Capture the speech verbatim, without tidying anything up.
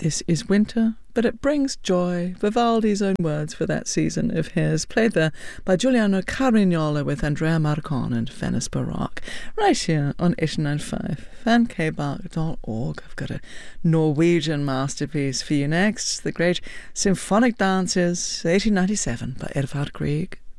This is winter, but it brings joy. Vivaldi's own words for that season of his, played there by Giuliano Carmignola with Andrea Marcon and Venice Baroque, right here on eight nine five fan k bach dot org. I've got a Norwegian masterpiece for you next, the great Symphonic Dances, eighteen ninety-seven by Edvard Grieg.